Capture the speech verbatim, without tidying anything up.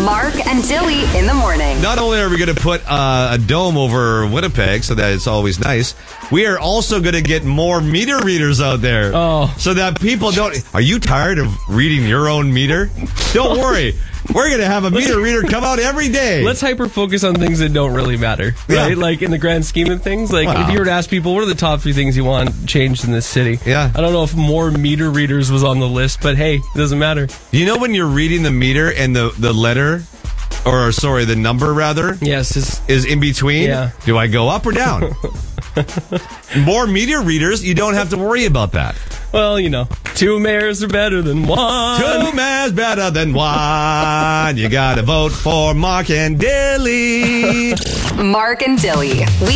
Mark and Dilly in the morning. Not only are we going to put uh, a dome over Winnipeg so that it's always nice, we are also going to get more meter readers out there. Oh. So that people don't... Are you tired of reading your own meter? Don't worry. We're going to have a meter reader come out every day. Let's hyper-focus on things that don't really matter, right? Yeah. Like, in the grand scheme of things. Like, Wow. if you were to ask people, what are the top three things you want changed in this city? Yeah. I don't know if more meter readers was on the list, but hey, it doesn't matter. You know when you're reading the meter and the, the letter, or sorry, the number rather, Yes, it's, is in between? Yeah. Do I go up or down? More meter readers, you don't have to worry about that. well, you know, two mayors are better than one. Two man's better than one. You gotta vote for Mark and Dilly. Mark and Dilly.